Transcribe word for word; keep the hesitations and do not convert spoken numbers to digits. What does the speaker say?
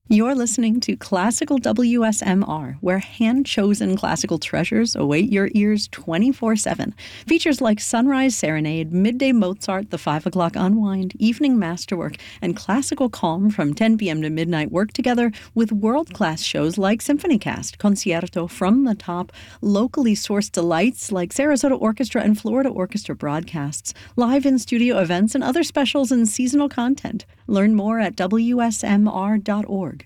You're listening to Classical W S M R, where hand-chosen classical treasures await your ears twenty-four seven. Features like Sunrise Serenade, Midday Mozart, The Five O'Clock Unwind, Evening Masterwork, and Classical Calm from ten p.m. to midnight work together with world-class shows like SymphonyCast, Concerto, From the Top, locally sourced delights like Sarasota Orchestra and Florida Orchestra broadcasts, live in-studio events, and other specials and seasonal content. Learn more at W S M R dot org.